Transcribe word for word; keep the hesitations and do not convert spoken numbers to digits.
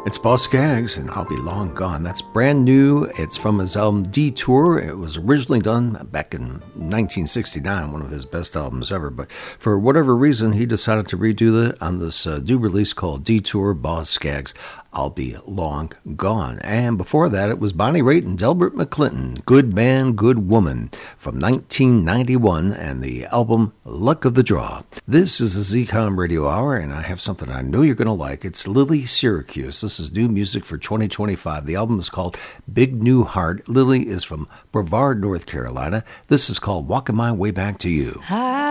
It's Boz Scaggs, and I'll Be Long Gone. That's brand new. It's from his album Detour. It was originally done back in nineteen sixty-nine, one of his best albums ever. But for whatever reason, he decided to redo it on this uh, new release called Detour, Boz Scaggs, I'll Be Long Gone. And before that, it was Bonnie Raitt and Delbert McClinton, Good Man, Good Woman, from nineteen ninety-one, and the album Luck of the Draw. This is the Z COM Radio Hour, and I have something I know you're going to like. It's Lily Syracuse. This is new music for twenty twenty-five. The album is called Big New Heart. Lily is from Brevard, North Carolina. This is called Walking My Way Back to You. Hi.